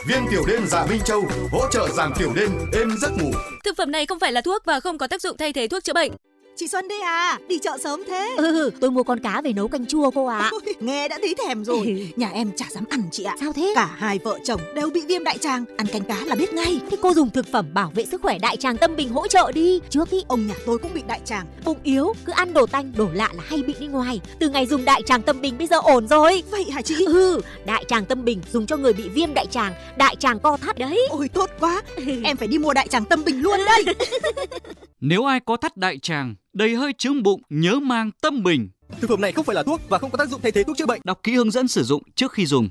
Viên tiểu đêm dạ Minh Châu hỗ trợ giảm tiểu đêm, êm giấc ngủ. Thực phẩm này không phải là thuốc và không có tác dụng thay thế thuốc chữa bệnh. Chị Xuân đây à, đi chợ sớm thế. Tôi mua con cá về nấu canh chua cô ạ. Ôi, nghe đã thấy thèm rồi. Nhà em chả dám ăn chị ạ. Sao thế? Cả hai vợ chồng đều bị viêm đại tràng, ăn canh cá là biết ngay. Thế cô dùng thực phẩm bảo vệ sức khỏe đại tràng Tâm Bình hỗ trợ đi. Trước ý Ông nhà tôi cũng bị đại tràng. bụng yếu, cứ ăn đồ tanh, đồ lạ là hay bị đi ngoài. Từ ngày dùng đại tràng Tâm Bình bây giờ ổn rồi. Vậy hả chị? Đại tràng Tâm Bình dùng cho người bị viêm đại tràng, đại tràng co thắt đấy. Ôi tốt quá, em phải đi mua đại tràng Tâm Bình luôn đây. Nếu ai có thắt đại tràng, đầy hơi chướng bụng, nhớ mang Tâm Bình. Thực phẩm này không phải là thuốc và không có tác dụng thay thế thuốc chữa bệnh. Đọc kỹ hướng dẫn sử dụng trước khi dùng.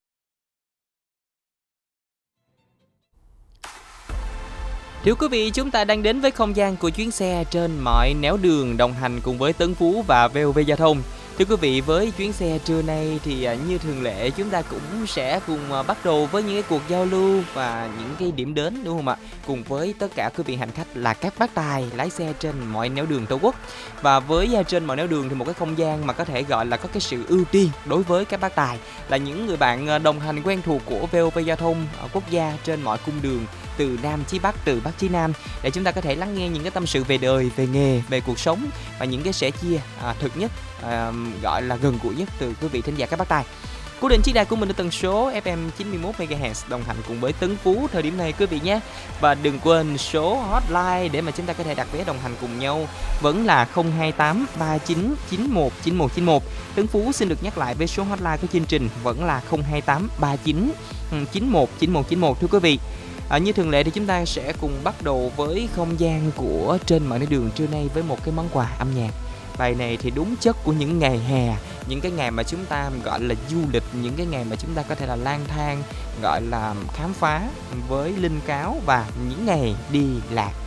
Thưa quý vị, chúng ta đang đến với không gian của chuyến xe trên mọi nẻo đường, đồng hành cùng với Tấn Phú và VOV Giao thông. Thưa quý vị, với chuyến xe trưa nay thì như thường lệ chúng ta cũng sẽ cùng bắt đầu với những cái cuộc giao lưu và những cái điểm đến, đúng không ạ? Cùng với tất cả quý vị hành khách là các bác tài lái xe trên mọi nẻo đường Tổ quốc. Và với trên mọi nẻo đường thì một cái không gian mà có thể gọi là có cái sự ưu tiên đối với các bác tài, là những người bạn đồng hành quen thuộc của VOV Giao thông quốc gia trên mọi cung đường, từ Nam chí Bắc, từ Bắc chí Nam, để chúng ta có thể lắng nghe những cái tâm sự về đời, về nghề, về cuộc sống và những cái sẻ chia thực nhất, gọi là gần gũi nhất từ quý vị thính giả các bác tài. Cố định chiếc đài của mình ở tần số FM 91 MHz, đồng hành cùng với Tấn Phú thời điểm này quý vị nhé. Và đừng quên số hotline để mà chúng ta có thể đặt vé đồng hành cùng nhau vẫn là 028 39 91 9191. Tấn Phú xin được nhắc lại với số hotline của chương trình vẫn là 028 39 91 9191 thưa quý vị. Như thường lệ thì chúng ta sẽ cùng bắt đầu với không gian của trên mọi nẻo đường trưa nay với một cái món quà âm nhạc. Bài này thì đúng chất của những ngày hè, những cái ngày mà chúng ta gọi là du lịch, những cái ngày mà chúng ta có thể là lang thang, gọi là khám phá với Linh Cáo và những ngày đi lạc.